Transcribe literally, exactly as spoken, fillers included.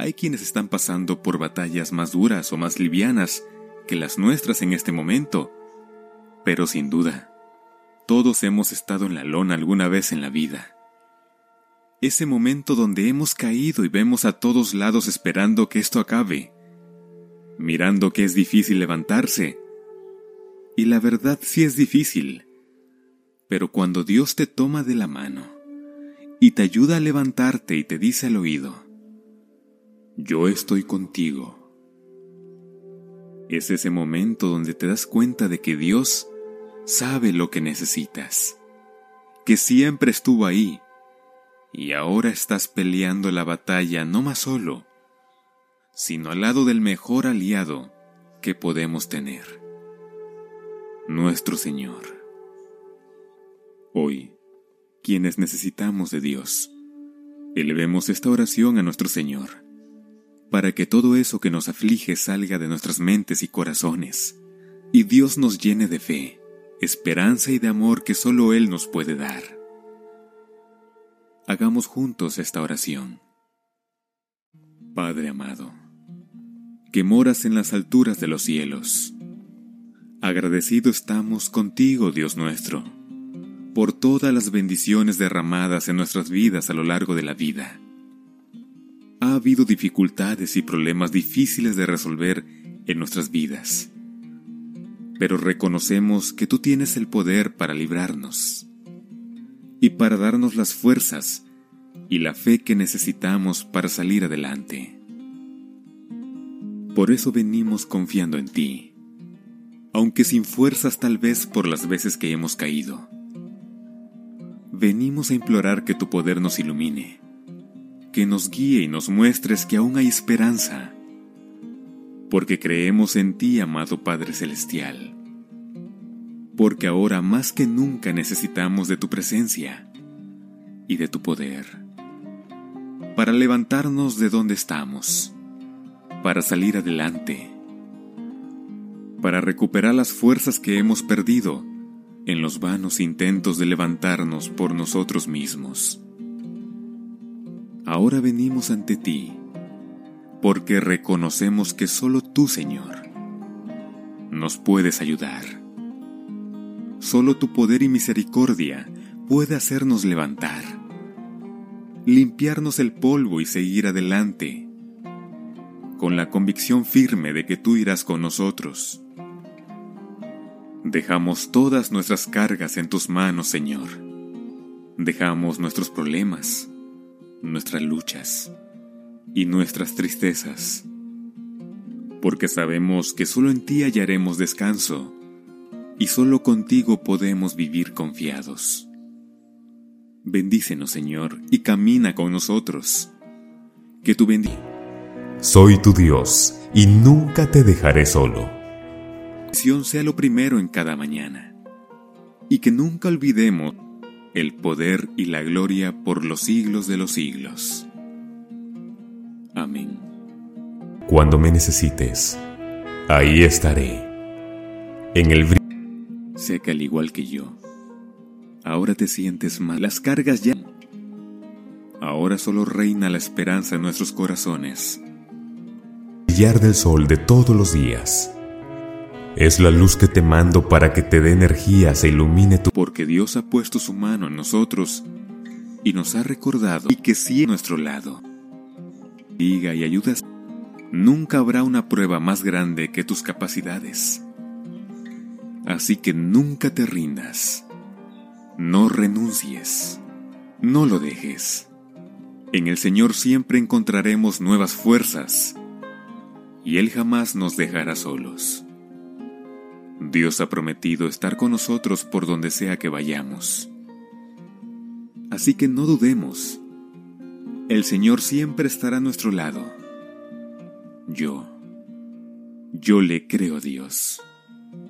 Hay quienes están pasando por batallas más duras o más livianas que las nuestras en este momento, pero sin duda, todos hemos estado en la lona alguna vez en la vida. Ese momento donde hemos caído y vemos a todos lados esperando que esto acabe, mirando que es difícil levantarse. Y la verdad sí es difícil, pero cuando Dios te toma de la mano y te ayuda a levantarte y te dice al oído: yo estoy contigo, es ese momento donde te das cuenta de que Dios sabe lo que necesitas, que siempre estuvo ahí, y ahora estás peleando la batalla no más solo, sino al lado del mejor aliado que podemos tener, nuestro Señor. Hoy, quienes necesitamos de Dios, elevemos esta oración a nuestro Señor, para que todo eso que nos aflige salga de nuestras mentes y corazones, y Dios nos llene de fe, esperanza y de amor que solo Él nos puede dar. Hagamos juntos esta oración. Padre amado, que moras en las alturas de los cielos, agradecido estamos contigo, Dios nuestro, por todas las bendiciones derramadas en nuestras vidas a lo largo de la vida. Ha habido dificultades y problemas difíciles de resolver en nuestras vidas, pero reconocemos que tú tienes el poder para librarnos y para darnos las fuerzas y la fe que necesitamos para salir adelante. Por eso venimos confiando en ti, aunque sin fuerzas tal vez por las veces que hemos caído. Venimos a implorar que tu poder nos ilumine, que nos guíe y nos muestres que aún hay esperanza, porque creemos en ti, amado Padre Celestial, porque ahora más que nunca necesitamos de tu presencia y de tu poder, para levantarnos de donde estamos, para salir adelante, para recuperar las fuerzas que hemos perdido en los vanos intentos de levantarnos por nosotros mismos. Ahora venimos ante ti, porque reconocemos que solo tú, Señor, nos puedes ayudar. Solo tu poder y misericordia puede hacernos levantar, limpiarnos el polvo y seguir adelante, con la convicción firme de que tú irás con nosotros. Dejamos todas nuestras cargas en tus manos, Señor. Dejamos nuestros problemas, nuestras luchas y nuestras tristezas, porque sabemos que solo en ti hallaremos descanso y solo contigo podemos vivir confiados. Bendícenos, Señor, y camina con nosotros. Que tu bendición Soy tu Dios, y nunca te dejaré solo. sea lo primero en cada mañana, y que nunca olvidemos el poder y la gloria por los siglos de los siglos. Amén. Cuando me necesites, ahí estaré. En el brillo. Sé que al igual que yo, ahora te sientes mal. Las cargas ya. Ahora solo reina la esperanza en nuestros corazones. Brillar del sol de todos los días es la luz que te mando para que te dé energías e ilumine tu... Porque Dios ha puesto su mano en nosotros y nos ha recordado y que sí a nuestro lado. Diga y ayudas. Nunca habrá una prueba más grande que tus capacidades. Así que nunca te rindas. No renuncies. No lo dejes. En el Señor siempre encontraremos nuevas fuerzas, y Él jamás nos dejará solos. Dios ha prometido estar con nosotros por donde sea que vayamos. Así que no dudemos. El Señor siempre estará a nuestro lado. Yo, yo le creo a Dios.